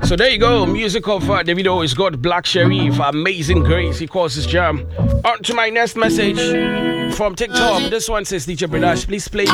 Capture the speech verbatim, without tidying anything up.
So there you go, music of uh, Davido is got Black Sherif, Amazing Grace, he calls his jam. On to my next message from TikTok. This one says, D J Bradash, please play